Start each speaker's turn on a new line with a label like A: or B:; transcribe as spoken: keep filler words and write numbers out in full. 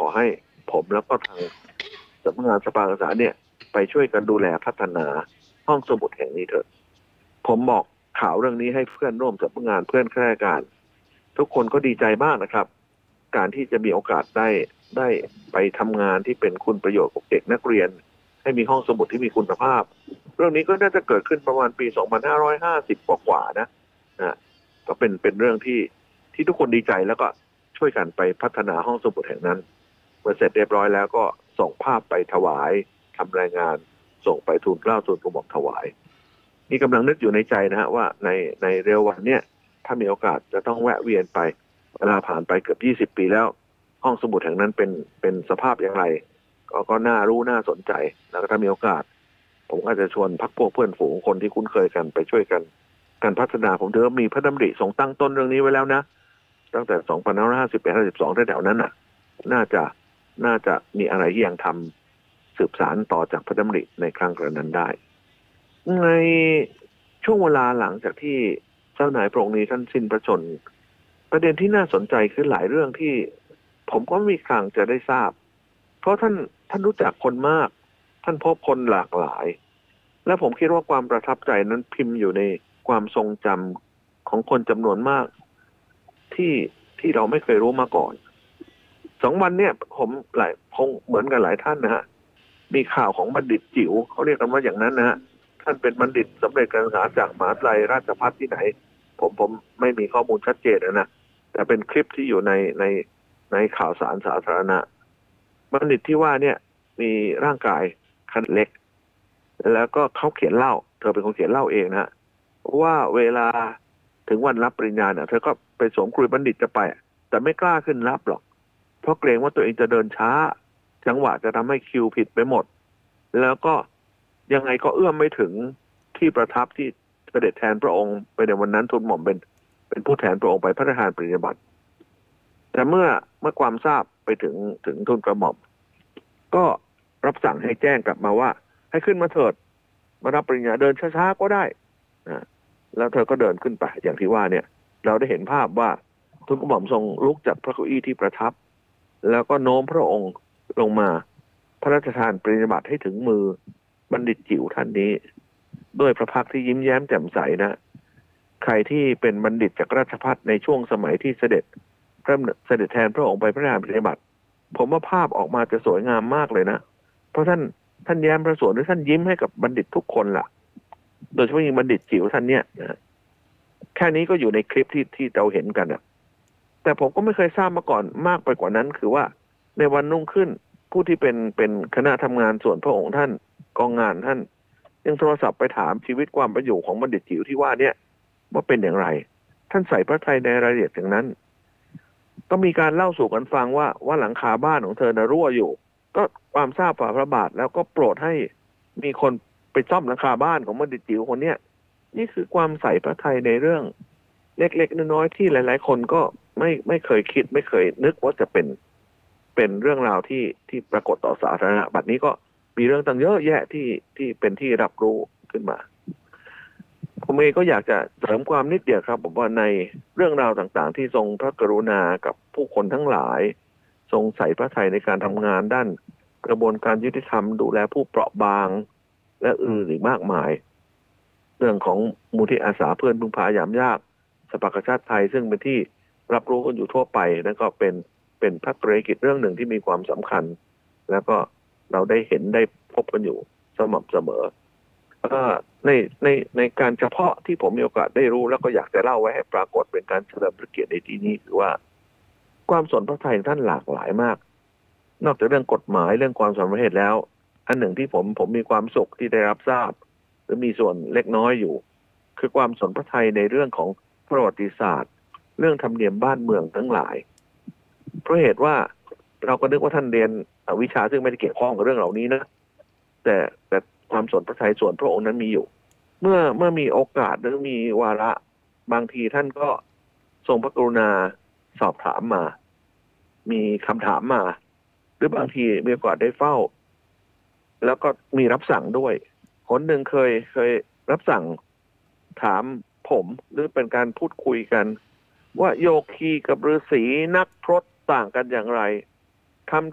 A: อให้ผมแล้วก็ทางสำนักงานสภาการศึกษาเนี่ยไปช่วยกันดูแลพัฒนาห้องสมุดแห่งนี้เถอะผมบอกข่าวเรื่องนี้ให้เพื่อนร่วมสำนักงานเพื่อนข้าราชการทุกคนก็ดีใจมากนะครับการที่จะมีโอกาสได้ได้ไปทำงานที่เป็นคุณประโยชน์กับเด็กนักเรียนให้มีห้องสมุดที่มีคุณภาพเรื่องนี้ก็น่าจะเกิดขึ้นประมาณปีสองพันห้าร้อยห้าสิบกว่าๆนะนะก็เป็นเป็นเรื่องที่ที่ทุกคนดีใจแล้วก็ช่วยกันไปพัฒนาห้องสมุดแห่งนั้นเมื่อเสร็จเรียบร้อยแล้วก็ส่งภาพไปถวายทำรายงานส่งไปทูลเกล้าทูลกระหม่อมถวายนี่กำลังนึกอยู่ในใจนะฮะว่าในในเร็ววันเนี้ยถ้ามีโอกาสจะต้องแวะเวียนไปเวลาผ่านไปเกือบยี่สิบปีแล้วห้องสมุดแห่งนั้นเป็นเป็นสภาพอย่างไรก็ก็น่ารู้น่าสนใจแล้วก็ถ้ามีโอกาสผมก็จะชวนพรรคพวกเพื่อนฝูงคนที่คุ้นเคยกันไปช่วยกันการพัฒนาผมเดิมมีพระดำริทรงตั้งต้นเรื่องนี้ไว้แล้วนะตั้งแต่สองพันห้าร้อยห้าสิบเอ็ด ห้าสิบสองแถวๆนั้นน่ะน่าจะน่าจะมีอะไรที่ยังทำสืบสานต่อจากพระดำริในครั้งกระนั้นได้ในช่วงเวลาหลังจากที่เจ้านายพระองค์นี้ท่านสิ้นพระชนม์ประเด็นที่น่าสนใจคือหลายเรื่องที่ผมก็ไม่มีทางจะได้ทราบเพราะท่านท่านรู้จักคนมากท่านพบคนหลากหลายและผมคิดว่าความประทับใจนั้นพิมพ์อยู่ในความทรงจำของคนจำนวนมากที่ที่เราไม่เคยรู้มาก่อนสองวันเนี่ยผมหลายคงเหมือนกันหลายท่านนะฮะมีข่าวของบัณฑิตจิ๋วเขาเรียกกันว่าอย่างนั้นนะฮะท่านเป็นบัณฑิตสำเร็จการศึกษาจากมหาวิทยาลัยราชภัฏที่ไหนผมผมไม่มีข้อมูลชัดเจนนะแต่เป็นคลิปที่อยู่ในในในข่าวสารสาธารณะบัณฑิตที่ว่าเนี่ยมีร่างกายขนาดเล็กแล้วก็เขาเขียนเล่าเธอเป็นคนเขียนเล่าเองนะว่าเวลาถึงวันรับปริญญาเนี่ยเธอก็ไปสวมคุยบัณฑิตจะไปแต่ไม่กล้าขึ้นรับหรอกเพราะเกรงว่าตัวเองจะเดินช้าจังหวะจะทำให้คิวผิดไปหมดแล้วก็ยังไงก็เอื้อมไม่ถึงที่ประทับที่เสด็จแทนพระองค์ไปในวันนั้นทูลหม่อมเป็นเป็นผู้แทนพระองค์ไปพระราชทานปริญญาบัตรแต่เมื่อเมื่อความทราบไปถึงถึงทูลกระหม่อมก็รับสั่งให้แจ้งกลับมาว่าให้ขึ้นมาเถิดมารับปริญญาเดินช้าๆก็ได้นะแล้วเธอก็เดินขึ้นไปอย่างที่ว่าเนี่ยเราได้เห็นภาพว่าทูลกระหม่อมทรงลุกจากพระเก้าอี้ที่ประทับแล้วก็โน้มพระองค์ลงมาพระราชทานปริญญาบัตรให้ถึงมือบัณฑิตจิ๋วท่านนี้ด้วยพระพักตร์ที่ยิ้มแย้มแจ่มใสนะใครที่เป็นบัณฑิตจากราชภัฏในช่วงสมัยที่เสด็จพระเสด็จแทนพระองค์ไปพระราชทานปริญญาบัตรผมว่าภาพออกมาจะสวยงามมากเลยนะเพราะท่านท่านแย้มพระสวนหรือท่านยิ้มให้กับบัณฑิตทุกคนล่ะโดยเฉพาะยิ่งบัณฑิตจิ๋วท่านเนี่ยนะแค่นี้ก็อยู่ในคลิปที่ที่เราเห็นกันอะแต่ผมก็ไม่เคยทราบมาก่อนมากไปกว่านั้นคือว่าในวันรุ่งขึ้นผู้ที่เป็นเป็นคณะทำงานส่วนพระองค์ท่านกองงานท่านยังโทรศัพท์ไปถามชีวิตความเป็นอยู่ของบัณฑิตจิ๋วที่ว่าเนี่ยว่าเป็นอย่างไรท่านใส่พระทัยในรายละเอียดอย่างนั้นก็มีการเล่าสู่กันฟังว่าว่าหลังคาบ้านของเธอน่ะรั่วอยู่ก็ความทราบฝ่าพระบาทแล้วก็โปรดให้มีคนไปซ่อมหลังคาบ้านของบัณฑิตจิ๋วคนเนี้ยนี่คือความใส่พระทัยในเรื่องเล็กๆน้อยๆที่หลายๆคนก็ไม่ไม่เคยคิดไม่เคยนึกว่าจะเป็นเป็นเรื่องราวที่ที่ปรากฏต่อสาธารณะบัดนี้ก็มีเรื่องต่างเยอะแยะที่ที่เป็นที่รับรู้ขึ้นมาผมเองก็อยากจะเสริมความนิดเดียวครับผมว่าในเรื่องราวต่างๆที่ทรงพระกรุณากับผู้คนทั้งหลายทรงใส่พระทัยในการทำงานด้านกระบวนการยุติธรรมดูแลผู้เปราะบางและอื่นอีกมากมายเรื่องของมูลที่อาสาเพื่อนพึ่งพายามยากสภากาชาติไทยซึ่งเป็นที่รับรู้กันอยู่ทั่วไปนั่นก็เป็นเป็นพระกรณียกิจเรื่องหนึ่งที่มีความสำคัญแล้วก็เราได้เห็นได้พบกันอยู่สม่ำเสมอในในในการเฉพาะที่ผมมีโอกาสได้รู้แล้วก็อยากจะเล่าไว้ให้ปรากฏเป็นการเฉลิมพระเกียรติในที่นี้คือว่าความสนพระทัยของท่านหลากหลายมากนอกจากเรื่องกฎหมายเรื่องความสมเหตุแล้วอันหนึ่งที่ผมผมมีความสุขที่ได้รับทราบหรือมีส่วนเล็กน้อยอยู่คือความสนพระทัยในเรื่องของประวัติศาสตร์เรื่องธรรมเนียมบ้านเมืองทั้งหลายเพราะเหตุว่าเราก็นึกว่าท่านเรียนวิชาซึ่งไม่ได้เกี่ยวข้องกับเรื่องเหล่านี้นะแต่แต่ความสนพระทัยส่วนพระองค์นั้นมีอยู่เมื่อเมื่อมีโอกาสหรือมีวาระบางทีท่านก็ทรงพระกรุณาสอบถามมามีคำถามมาหรือบางทีมีโอกาสได้เฝ้าแล้วก็มีรับสั่งด้วยคนหนึ่งเคยเคยรับสั่งถามผมหรือเป็นการพูดคุยกันว่าโยคีกับฤาษีนักพรตต่างกันอย่างไร